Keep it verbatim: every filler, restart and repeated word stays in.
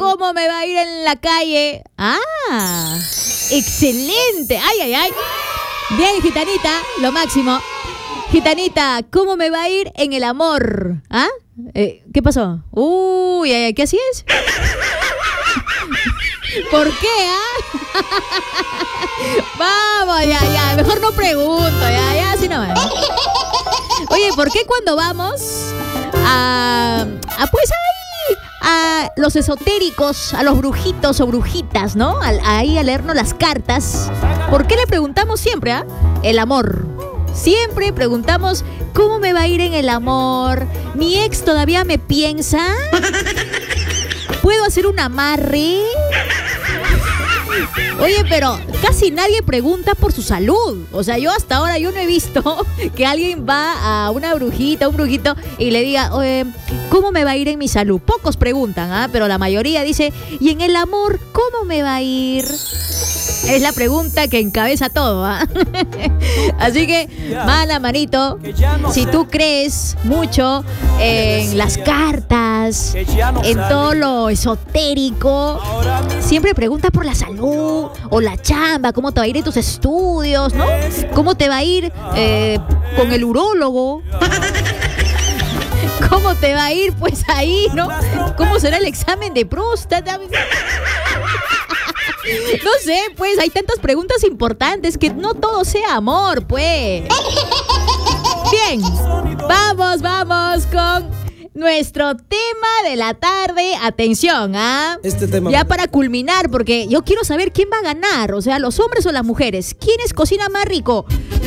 ¿Cómo me va a ir en la calle? Ah, excelente. Ay, ay, ay. Bien, gitanita, lo máximo. Gitanita, ¿cómo me va a ir en el amor? ¿Ah? Eh, ¿Qué pasó? Uy, ay, ay, ¿qué así es? ¿Por qué, ah? Vamos, ya, ya, mejor no pregunto, ya, ya, así no va. Oye, ¿por qué cuando vamos a, a pues ahí, a los esotéricos, a los brujitos o brujitas, ¿no? A, ahí a leernos las cartas, ¿por qué le preguntamos siempre, ah? El amor. Siempre preguntamos, ¿cómo me va a ir en el amor? ¿Mi ex todavía me piensa? ¿Puedo hacer un amarre? Oye, pero casi nadie pregunta por su salud. O sea, yo hasta ahora yo no he visto que alguien va a una brujita, un brujito y le diga, oye, ¿cómo me va a ir en mi salud? Pocos preguntan, ¿ah? Pero la mayoría dice, ¿y en el amor cómo me va a ir? Es la pregunta que encabeza todo, ¿ah? Así que, mala manito, si tú crees mucho en las cartas, en todo lo esotérico, siempre pregunta por la salud o la chamba, cómo te va a ir en tus estudios, ¿no? ¿Cómo te va a ir eh, con el urólogo? ¿Cómo te va a ir, pues, ahí, ¿no? ¿Cómo será el examen de próstata? No sé, pues, hay tantas preguntas importantes que no todo sea amor, pues. Bien, vamos, vamos con nuestro tema de la tarde. Atención, ¿ah? Este tema. Ya para culminar, porque yo quiero saber quién va a ganar, o sea, los hombres o las mujeres. ¿Quiénes cocinan más rico?